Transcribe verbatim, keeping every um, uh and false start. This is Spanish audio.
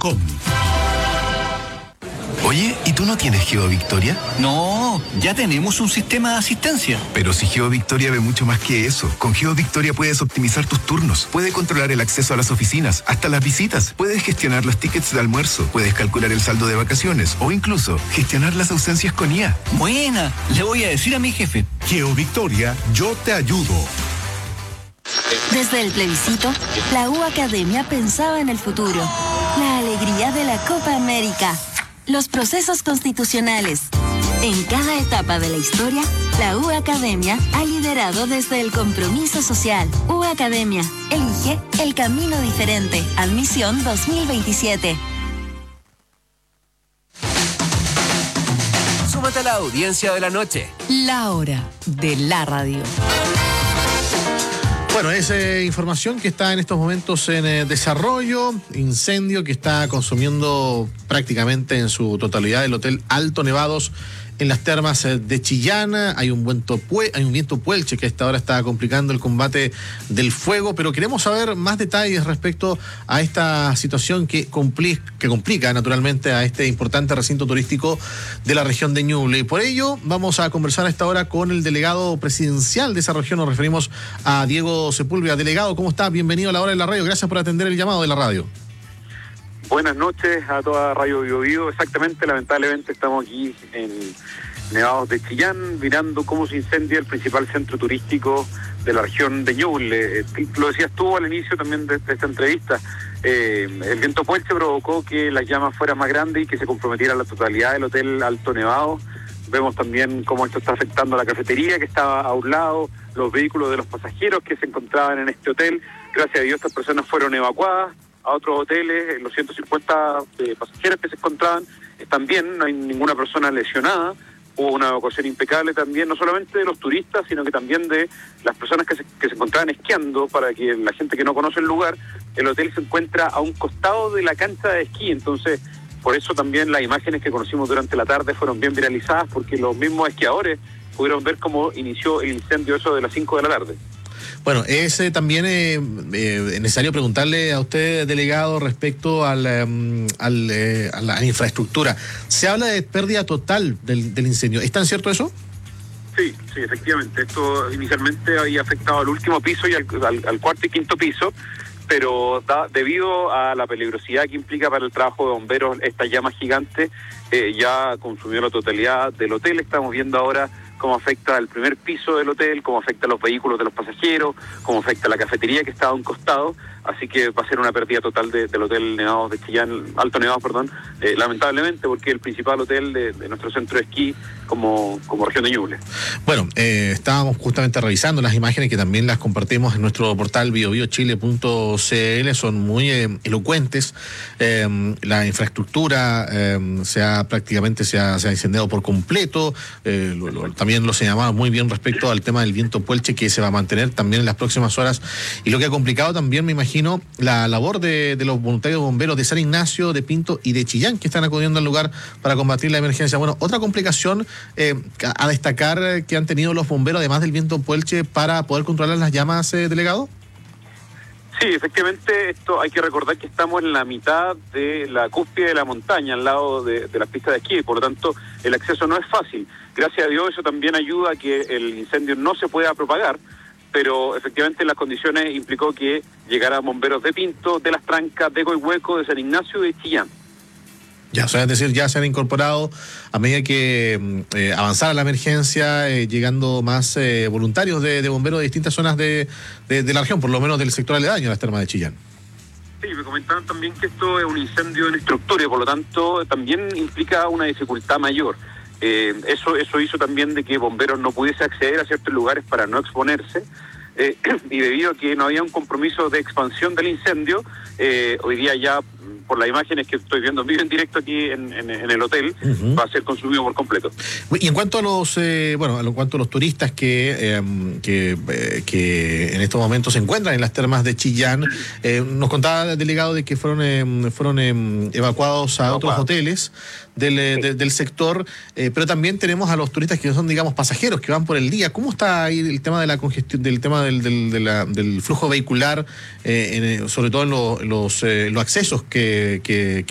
com. Oye, ¿y tú no tienes GeoVictoria? No, ya tenemos un sistema de asistencia. Pero si GeoVictoria ve mucho más que eso. Con GeoVictoria puedes optimizar tus turnos, puedes controlar el acceso a las oficinas, hasta las visitas, puedes gestionar los tickets de almuerzo, puedes calcular el saldo de vacaciones o incluso gestionar las ausencias con I A. Buena, le voy a decir a mi jefe. GeoVictoria, yo te ayudo. Desde el plebiscito, la U Academia pensaba en el futuro, la alegría de la Copa América, los procesos constitucionales. En cada etapa de la historia, la U Academia ha liderado desde el compromiso social. U Academia, elige el camino diferente. Admisión dos mil veintisiete. Súmate a la audiencia de la noche. La hora de la radio. Bueno, es eh, información que está en estos momentos en eh, desarrollo, incendio que está consumiendo prácticamente en su totalidad el Hotel Alto Nevados en las termas eh, de Chillán. Hay un, viento pue- hay un viento puelche que a esta hora está complicando el combate del fuego, pero queremos saber más detalles respecto a esta situación que, compli- que complica naturalmente a este importante recinto turístico de la región de Ñuble. Y por ello vamos a conversar a esta hora con el delegado presidencial de esa región. Nos referimos a Diego Sepúlveda. Delegado, ¿cómo está? Bienvenido a la hora de la radio. Gracias por atender el llamado de la radio. Buenas noches a toda Radio Bio Bio. Exactamente, lamentablemente estamos aquí en Nevados de Chillán, mirando cómo se incendia el principal centro turístico de la región de Ñuble. Eh, lo decías tú al inicio también de, de esta entrevista, eh, el viento puelche provocó que las llamas fueran más grandes y que se comprometiera la totalidad del Hotel Alto Nevados. Vemos también cómo esto está afectando a la cafetería que estaba a un lado, los vehículos de los pasajeros que se encontraban en este hotel. Gracias a Dios estas personas fueron evacuadas a otros hoteles. Los ciento cincuenta eh, pasajeros que se encontraban están bien, no hay ninguna persona lesionada. Hubo una evacuación impecable también, no solamente de los turistas, sino que también de las personas que se, que se encontraban esquiando, para que la gente que no conoce el lugar. El hotel se encuentra a un costado de la cancha de esquí, entonces por eso también las imágenes que conocimos durante la tarde fueron bien viralizadas, porque los mismos esquiadores pudieron ver cómo inició el incendio eso de las cinco de la tarde. Bueno, es eh, también eh, eh, necesario preguntarle a usted, delegado, respecto al, um, al, eh, a la infraestructura. Se habla de pérdida total del, del incendio. ¿Es tan cierto eso? Sí, sí, efectivamente. Esto inicialmente había afectado al último piso y al, al, al cuarto y quinto piso, pero da, debido a la peligrosidad que implica para el trabajo de bomberos esta llama gigante, eh, ya consumió la totalidad del hotel. Estamos viendo ahora cómo afecta el primer piso del hotel, cómo afecta los vehículos de los pasajeros, cómo afecta la cafetería que está a un costado, así que va a ser una pérdida total de, del Hotel Nevados de Chillán, Alto Nevados, perdón, eh, lamentablemente, porque es el principal hotel de, de nuestro centro de esquí como, como región de Ñuble. Bueno, eh, estábamos justamente revisando las imágenes que también las compartimos en nuestro portal bio bio chile punto c l, son muy eh, elocuentes. Eh, la infraestructura eh, se ha prácticamente se ha, se ha incendiado por completo. Eh, lo, lo, también lo señalaba muy bien respecto al tema del viento puelche, que se va a mantener también en las próximas horas, y lo que ha complicado también, me imagino, la labor de, de los voluntarios bomberos de San Ignacio, de Pinto y de Chillán, que están acudiendo al lugar para combatir la emergencia. Bueno, otra complicación eh, a destacar que han tenido los bomberos, además del viento puelche, para poder controlar las llamas, eh, delegado. Sí, efectivamente, esto hay que recordar que estamos en la mitad de la cúspide de la montaña, al lado de, de las pistas de esquí, por lo tanto el acceso no es fácil. Gracias a Dios eso también ayuda a que el incendio no se pueda propagar, pero efectivamente las condiciones implicó que llegaran bomberos de Pinto, de Las Trancas, de Coihueco, de San Ignacio y de Chillán. Ya, o sea, es decir, ya se han incorporado a medida que eh, avanzara la emergencia, eh, llegando más eh, voluntarios de, de bomberos de distintas zonas de, de, de la región, por lo menos del sector aledaño a las termas de Chillán. Sí, me comentaban también que esto es un incendio en estructura y por lo tanto también implica una dificultad mayor. Eh, eso, eso hizo también de que bomberos no pudiese acceder a ciertos lugares para no exponerse. Eh, y debido a que no había un compromiso de expansión del incendio, eh, hoy día ya, por las imágenes que estoy viendo en vivo en directo aquí en, en, en el hotel, uh-huh, va a ser consumido por completo. Y en cuanto a los eh, bueno, en cuanto a los turistas que eh, que, eh, que en estos momentos se encuentran en las termas de Chillán, eh, nos contaba el delegado de que fueron eh, fueron eh, evacuados a otros hoteles del, sí. de, del sector, eh, pero también tenemos a los turistas que son, digamos, pasajeros que van por el día. ¿Cómo está ahí el tema de la congestión, del tema del del, de la, del flujo vehicular, eh, en, sobre todo en lo, los, eh, los accesos que, que